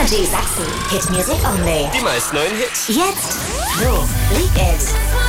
Energy Sachsen. Hit Music Only. Die meisten neuen Hits. Jetzt. So, Leak It.